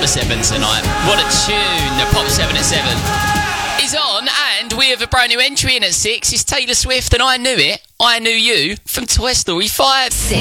number 7 tonight. What a tune. The Pop 7 at 7 is on, and we have a brand new entry in at 6. It's Taylor Swift and I Knew It, I Knew You from Toy Story 5. 6.